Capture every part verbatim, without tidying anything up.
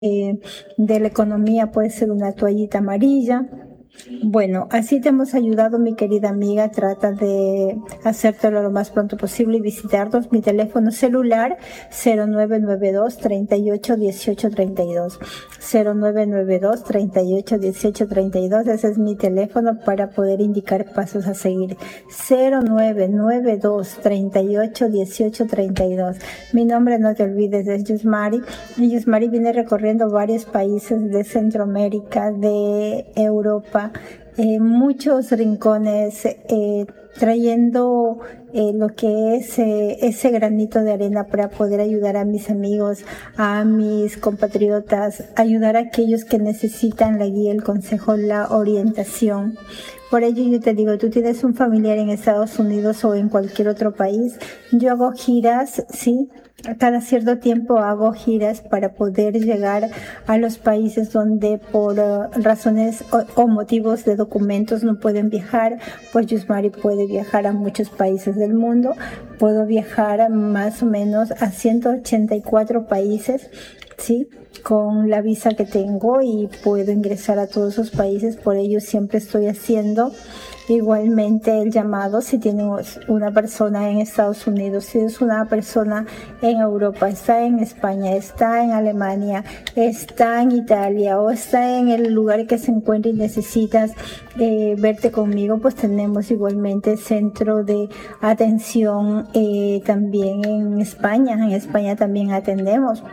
eh, de la economía puede ser una toallita amarilla. Bueno, así te hemos ayudado, mi querida amiga. Trata de hacértelo lo más pronto posible y visitarnos. Mi teléfono celular cero nueve nueve dos, treinta y ocho, dieciocho, treinta y dos. cero nueve nueve dos, treinta y ocho, dieciocho, treinta y dos. Ese es mi teléfono para poder indicar pasos a seguir. cero nueve nueve dos, treinta y ocho, dieciocho, treinta y dos. Mi nombre, no te olvides, es Yusmari. Y Yusmari viene recorriendo varios países de Centroamérica, de Europa, eh, muchos rincones, eh, trayendo eh, lo que es eh, ese granito de arena para poder ayudar a mis amigos, a mis compatriotas, ayudar a aquellos que necesitan la guía, el consejo, la orientación. Por ello yo te digo, tú tienes un familiar en Estados Unidos o en cualquier otro país, yo hago giras, sí, cada cierto tiempo hago giras para poder llegar a los países donde por uh, razones o, o motivos de documentos no pueden viajar. Pues Yusmari puede viajar a muchos países del mundo. Puedo viajar a más o menos a ciento ochenta y cuatro países, sí, con la visa que tengo, y puedo ingresar a todos esos países. Por ello siempre estoy haciendo igualmente el llamado. Si tienes una persona en Estados Unidos, si es una persona en Europa, está en España, está en Alemania, está en Italia o está en el lugar que se encuentre y necesitas eh, verte conmigo, pues tenemos igualmente centro de atención eh, también en España. En España también atendemos.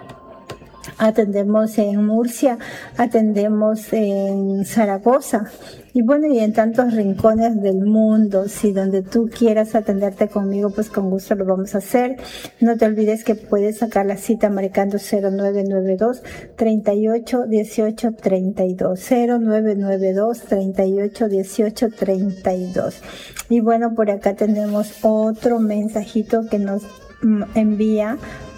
Atendemos en Murcia, atendemos en Zaragoza y bueno, y en tantos rincones del mundo. Si donde tú quieras atenderte conmigo, pues con gusto lo vamos a hacer. No te olvides que puedes sacar la cita marcando cero nueve nueve dos, treinta y ocho, dieciocho, treinta y dos. cero nueve nueve dos, treinta y ocho, dieciocho, treinta y dos. Y bueno, por acá tenemos otro mensajito que nos envía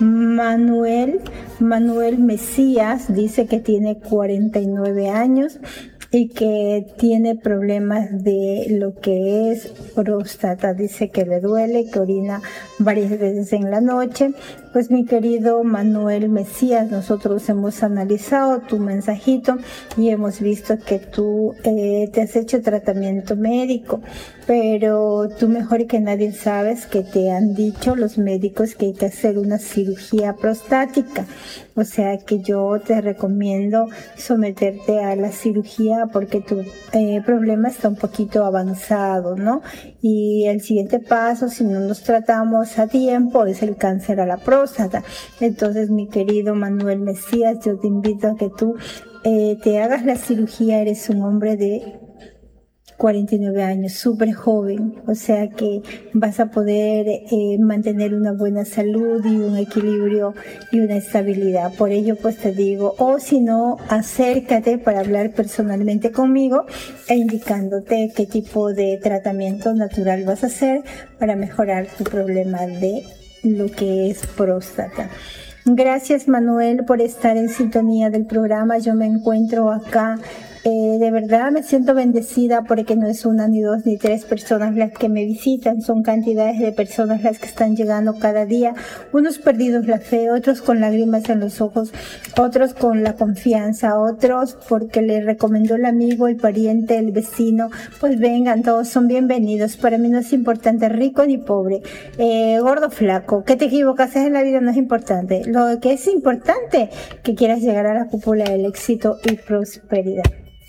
Manuel, Manuel Mesías. Dice que tiene cuarenta y nueve años y que tiene problemas de lo que es próstata. Dice que le duele, que orina varias veces en la noche. Pues mi querido Manuel Mesías, nosotros hemos analizado tu mensajito y hemos visto que tú eh, te has hecho tratamiento médico, pero tú mejor que nadie sabes que te han dicho los médicos que hay que hacer una cirugía prostática. O sea que yo te recomiendo someterte a la cirugía porque tu eh, problema está un poquito avanzado, ¿no? Y el siguiente paso, si no nos tratamos a tiempo, es el cáncer a la próstata. Entonces, mi querido Manuel Mesías, yo te invito a que tú eh, te hagas la cirugía. Eres un hombre de cuarenta y nueve años, súper joven, o sea que vas a poder eh, mantener una buena salud y un equilibrio y una estabilidad. Por ello, pues te digo, o si no, acércate para hablar personalmente conmigo e indicándote qué tipo de tratamiento natural vas a hacer para mejorar tu problema de lo que es próstata. Gracias, Manuel, por estar en sintonía del programa. Yo me encuentro acá. Eh, de verdad me siento bendecida porque no es una, ni dos, ni tres personas las que me visitan, son cantidades de personas las que están llegando cada día, unos perdidos la fe, otros con lágrimas en los ojos, otros con la confianza, otros porque les recomendó el amigo, el pariente, el vecino. Pues vengan, todos son bienvenidos. Para mí no es importante rico ni pobre, eh, gordo, flaco, que te equivocaste en la vida no es importante. Lo que es importante, que quieras llegar a la cúpula del éxito y prosperidad.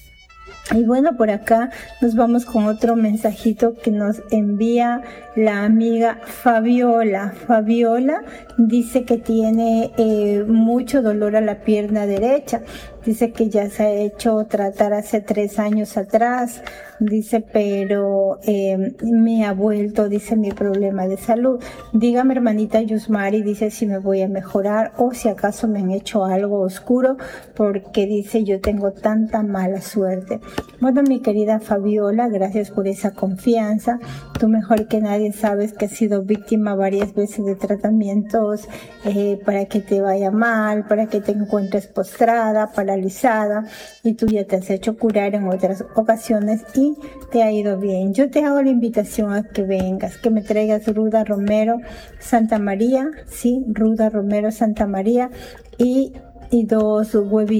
Y bueno, por acá nos vamos con otro mensajito que nos envía la amiga Fabiola. Fabiola dice que tiene eh, mucho dolor a la pierna derecha. Dice que ya se ha hecho tratar hace tres años atrás. Dice, pero eh, me ha vuelto, dice, mi problema de salud. Dígame, hermanita Yusmari, dice, si me voy a mejorar o si acaso me han hecho algo oscuro, porque dice, yo tengo tanta mala suerte. Bueno, mi querida Fabiola, gracias por esa confianza. Tú mejor que nadie sabes que has sido víctima varias veces de tratamientos eh, para que te vaya mal, para que te encuentres postrada, paralizada, y tú ya te has hecho curar en otras ocasiones y te ha ido bien. Yo te hago la invitación a que vengas, que me traigas Ruda Romero Santa María, sí, Ruda Romero Santa María, y y dos huevitos.